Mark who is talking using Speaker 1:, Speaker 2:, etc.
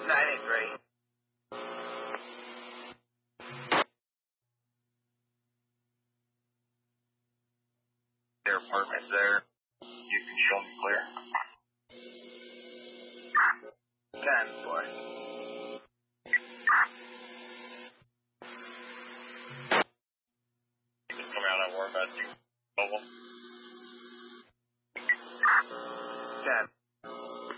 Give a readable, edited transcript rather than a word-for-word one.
Speaker 1: 93.
Speaker 2: Their apartment there. You can show me clear.
Speaker 1: 10-4.
Speaker 2: You can come out on War about 2.
Speaker 1: 10.